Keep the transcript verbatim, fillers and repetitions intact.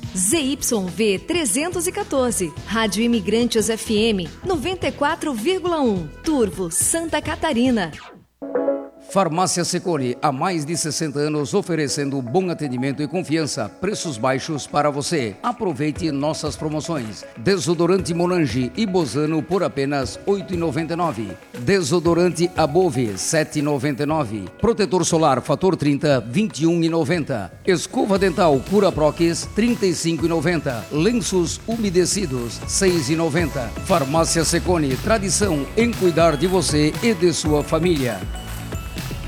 Z Y V trezentos e quatorze, Rádio Imigrantes F M noventa e quatro vírgula um, Turvo, Santa Catarina. Farmácia Secone, há mais de sessenta anos oferecendo bom atendimento e confiança, preços baixos para você. Aproveite nossas promoções. Desodorante Monange e Bozano por apenas oito reais e noventa e nove centavos. Desodorante Above, sete reais e noventa e nove centavos. Protetor solar Fator trinta, vinte e um reais e noventa centavos. Escova dental Cura Prox, trinta e cinco reais e noventa centavos. Lenços umedecidos, seis reais e noventa centavos. Farmácia Secone, tradição em cuidar de você e de sua família.